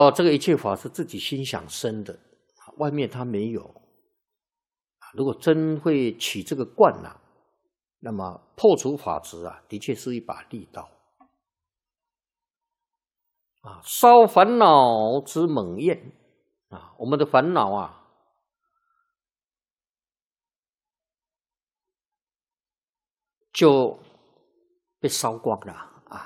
这个一切法是自己心想生的，外面它没有。如果真会起这个观那么破除法执的确是一把利刀。烧烦恼之猛焰我们的烦恼就被烧光了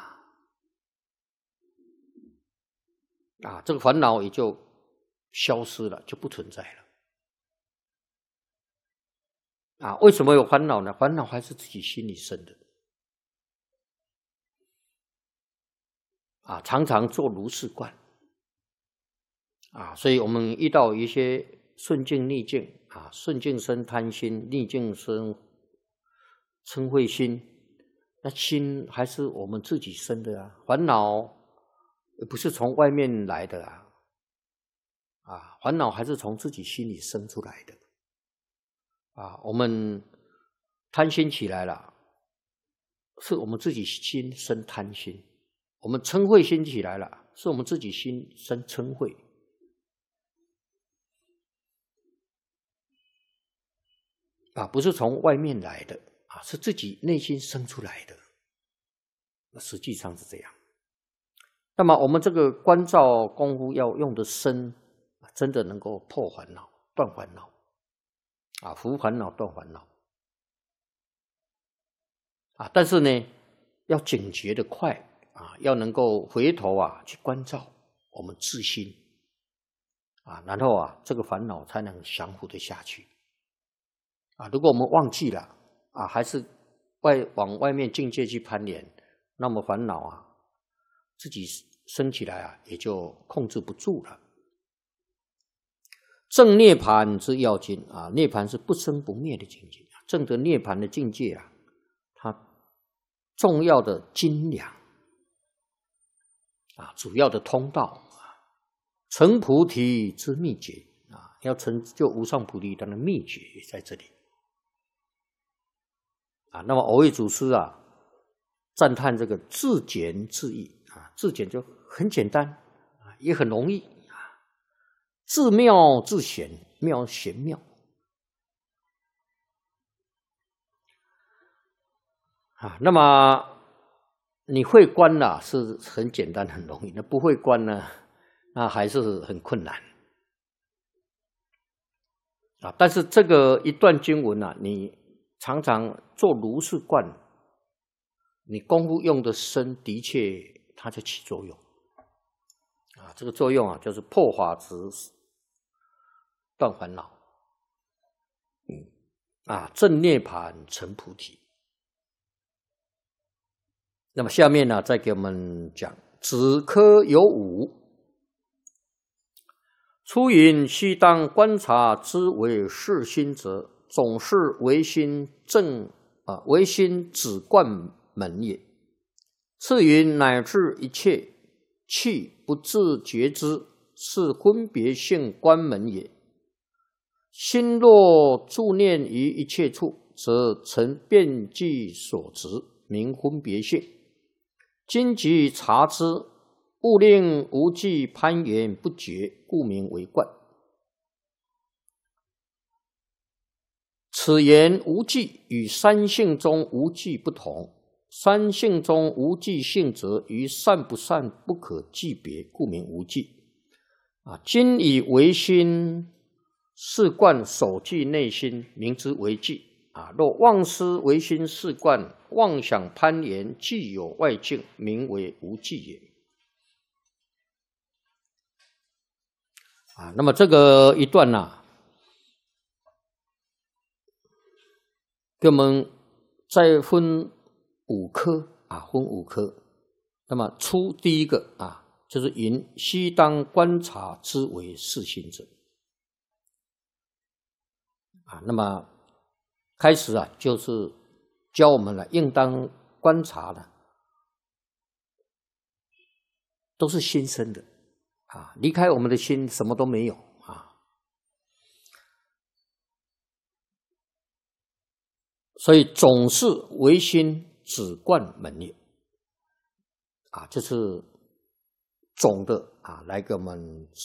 这个烦恼也就消失了，就不存在了。为什么有烦恼呢？烦恼还是自己心里生的。常常做如是观所以我们遇到一些顺境逆境顺境生贪心，逆境生嗔恚心，那心还是我们自己生的烦恼不是从外面来的烦恼还是从自己心里生出来的我们贪心起来了，是我们自己心生贪心；我们嗔恚心起来了，是我们自己心生嗔恚。不是从外面来的是自己内心生出来的。那实际上是这样。那么我们这个观照功夫要用的深，真的能够破烦恼、断烦恼伏烦恼、断烦恼但是呢，要警觉的快要能够回头去关照我们自心然后这个烦恼才能降伏得下去如果我们忘记了还是往外面境界去攀连，那么烦恼自己升起来也就控制不住了。正涅槃之要紧涅槃是不生不灭的境界，正的涅槃的境界它重要的斤两主要的通道成菩提之秘诀要成就无上菩提的秘诀在这里那么蕅益祖师赞叹这个自简自易自简就很简单也很容易自妙自显，妙显妙那么你会观是很简单很容易，那不会观呢那还是很困难但是这个一段经文你常常做如是观，你功夫用的深，的确它就起作用这个作用就是破法执、断烦恼正涅槃成菩提。那么下面再给我们讲止科有五。初云须当观察之为是心者，总是唯心唯心止观门也。次云乃至一切气不自觉之，是分别性观门也。心若住念于一切处，则成遍计所执，名分别性。今即察之，勿令无记攀缘不绝，故名为观。此言无记与三性中无记不同，三性中无记性则于善不善不可记别，故名无记。今以唯心是观守记内心，名之为记。若妄思唯心是观，妄想攀缘，既有外境，名为无记也。那么这个一段给我们再分五科分五科。那么初第一个就是云须当观察之为是心者那么开始就是教我们应当观察的都是心生的离开我们的心什么都没有所以总是唯心止观门也这是总的来给我们